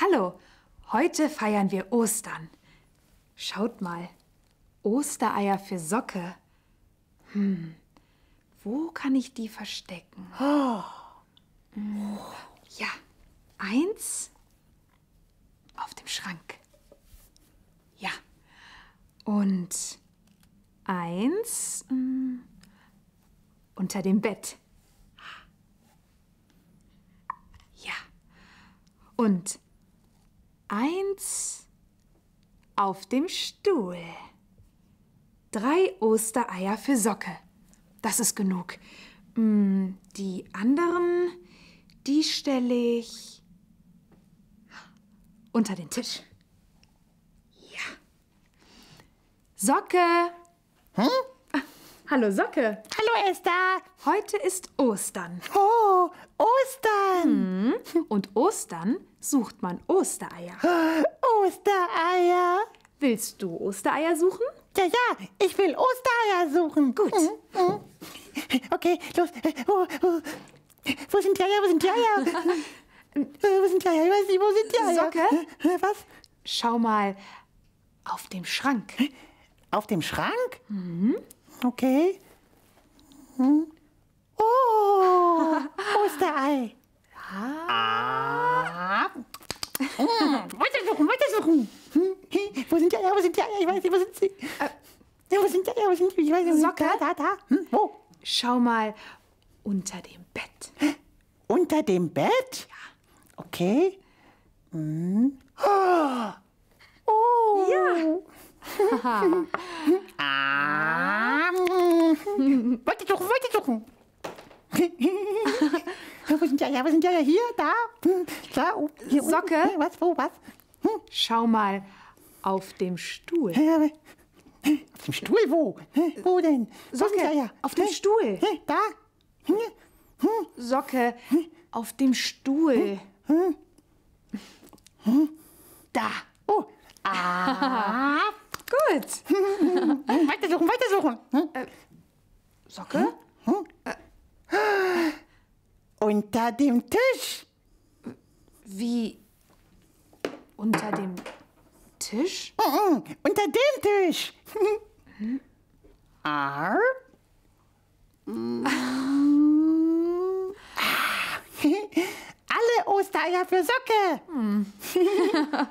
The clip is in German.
Hallo, heute feiern wir Ostern. Schaut mal, Ostereier für Socke. Wo kann ich die verstecken? Ja, 1 auf dem Schrank. Ja, und 1 unter dem Bett. Ja, und 1 auf dem Stuhl. 3 Ostereier für Socke. Das ist genug. Die anderen, die stelle ich unter den Tisch. Ja. Socke. Hallo Socke. Hallo Esther. Heute ist Ostern. Oh, Ostern. Und Ostern sucht man Ostereier. Ostereier. Willst du Ostereier suchen? Ja, ich will Ostereier suchen. Gut. Okay, los. Wo sind die Eier? Wo sind die Eier? Wo sind die Eier? Ich weiß nicht, wo sind die Eier? Socke? Was? Schau mal auf dem Schrank. Auf dem Schrank? Okay. Oh, Osterei. Weitersuchen. Wo sind die Eier? Wo sind die Eier? Ich weiß nicht, wo sind sie? Wo sind die Eier? Wo sind die? Ich weiß nicht. Socke? Da. Wo? Schau mal unter dem Bett. Unter dem Bett? Ja. Okay. Oh. Ja. Weitersuchen. Wo sind die Eier? Wo sind die Eier? Hier, da. Da. Hier Socke? unten. Was? Wo? Was? Schau mal auf dem Stuhl. Auf dem Stuhl? Wo? Wo denn? Wo sind die Socke, Eier? auf dem Stuhl. Da. Socke, auf dem Stuhl. Da. Oh. Gut. Weitersuchen. Socke? Unter dem Tisch. Wie? Unter dem Tisch? Unter dem Tisch. Alle Ostereier für Socke.